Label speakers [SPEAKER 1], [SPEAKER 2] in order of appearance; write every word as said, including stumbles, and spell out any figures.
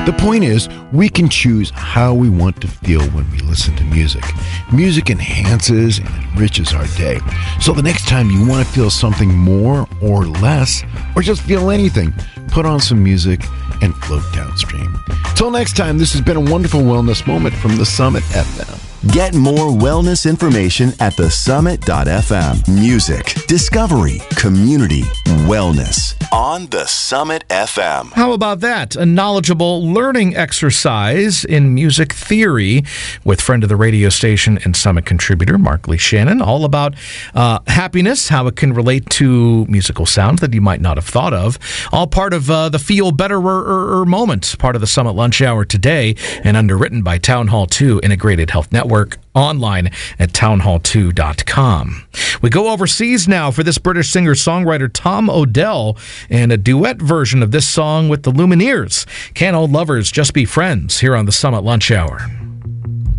[SPEAKER 1] The point is, we can choose how we want to feel when we listen to music. Music enhances and enriches our day. So the next time you want to feel something more or less, or just feel anything, put on some music and float downstream. Till next time, this has been a wonderful wellness moment from The Summit F M.
[SPEAKER 2] Get more wellness information at the summit dot f m. Music, discovery, community, wellness on The Summit F M.
[SPEAKER 3] How about that? A knowledgeable learning exercise in music theory with friend of the radio station and Summit contributor Mark Lee Shannon, all about uh, happiness, how it can relate to musical sounds that you might not have thought of. All part of uh, the Feel Betterer moment, part of the Summit Lunch Hour today, and underwritten by Town Hall two Integrated Health Network. Online at town hall two dot com. We go overseas now for this British singer-songwriter Tom Odell and a duet version of this song with the Lumineers. Can Old Lovers Just Be Friends here on the Summit Lunch Hour.